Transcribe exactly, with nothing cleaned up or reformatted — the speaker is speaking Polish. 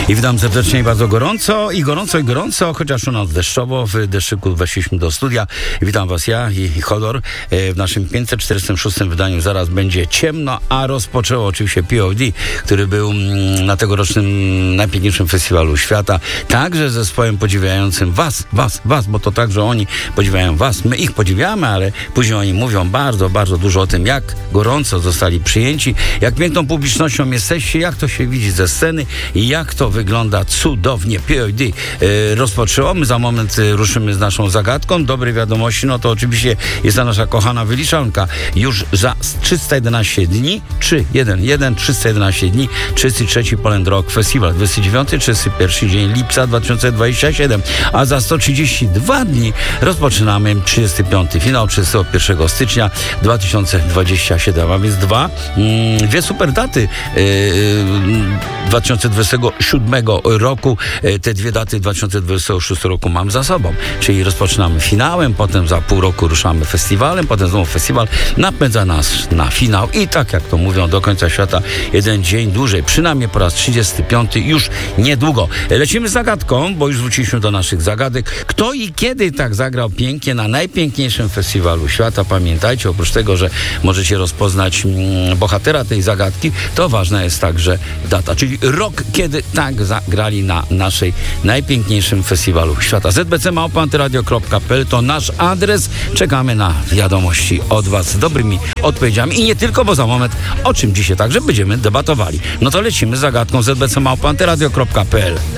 I witam serdecznie i bardzo gorąco, i gorąco, i gorąco, chociaż u nas deszczowo, w deszczyku weszliśmy do studia. Witam was ja i Hodor w naszym pięćset czterdziestym szóstym wydaniu. Zaraz będzie ciemno, a rozpoczęło oczywiście P O D, który był na tegorocznym najpiękniejszym festiwalu świata. Także zespołem podziwiającym was, was, was, bo to także oni podziwiają was. My ich podziwiamy, ale później oni mówią bardzo, bardzo dużo o tym, jak gorąco zostali przyjęci, jak piękną publicznością jesteście, jak to się widzi ze sceny i jak to wygląda cudownie. P O D e, rozpoczęło. My za moment e, ruszymy z naszą zagadką. Dobre wiadomości, no to oczywiście jest ta nasza kochana wyliczanka. Już za trzysta jedenaście dni, trzy jeden jeden, trzysta jedenaście dni, trzydziesty trzeci Poland Rock Festival, dwudziesty dziewiąty trzydziesty pierwszy dzień lipca dwa tysiące dwudziestego siódmego, a za sto trzydzieści dwa dni rozpoczynamy trzydziesty piąty finał, trzydziestego pierwszego stycznia dwa tysiące dwudziestego siódmego, a więc dwa, mm, dwie super daty yy, dwa tysiące dwudziestego siódmego roku. Te dwie daty dwa tysiące dwudziestego szóstego roku mam za sobą, czyli rozpoczynamy finałem, potem za pół roku ruszamy festiwalem, potem znowu festiwal napędza nas na finał i tak jak to mówią, do końca świata jeden dzień dłużej, przynajmniej po raz trzydziesty piąty już niedługo. Lecimy z zagadką, bo już wróciliśmy do naszych zagadek. Kto i kiedy tak zagrał pięknie na najpiękniejszym festiwalu świata? Pamiętajcie, oprócz tego, że możecie rozpoznać mm, bohatera tej zagadki, to ważna jest także data, czyli rok, kiedy tak zagrali na naszej najpiękniejszym festiwalu świata. z b c małpa antyradio kropka p l to nasz adres. Czekamy na wiadomości od was z dobrymi odpowiedziami i nie tylko, bo za moment o czym dzisiaj także będziemy debatowali. No to lecimy z zagadką z b c małpa antyradio kropka p l.